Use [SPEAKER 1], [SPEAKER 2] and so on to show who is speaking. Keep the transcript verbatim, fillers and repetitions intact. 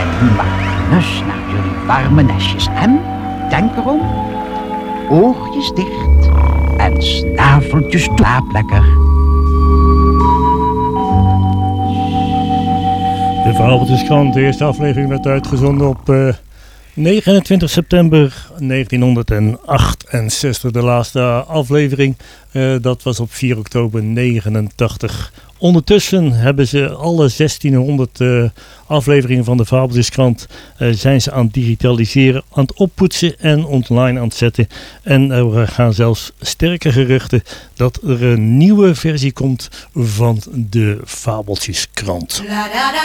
[SPEAKER 1] En nu maak ik nus naar jullie warme nestjes. En denk erom, oogjes dicht en snaveltjes toe. Slaap lekker.
[SPEAKER 2] De Fabeltjeskrant, de eerste aflevering werd uitgezonden op uh, negenentwintig september negentienhonderdachtenzestig. De laatste aflevering, uh, dat was op vier oktober negenentachtig. Ondertussen hebben ze alle zestienhonderd uh, afleveringen van de Fabeltjeskrant uh, zijn ze aan het digitaliseren, aan het oppoetsen en online aan het zetten. En er uh, gaan zelfs sterke geruchten dat er een nieuwe versie komt van de Fabeltjeskrant.